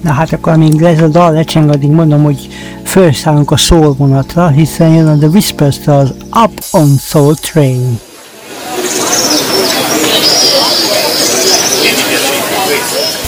Na hát akkor amíg ez a dal lecseng, addig mondom, hogy felszállunk a Soul vonatra, hiszen jön a The Whispers-től az Up on Soul Train. Thank you.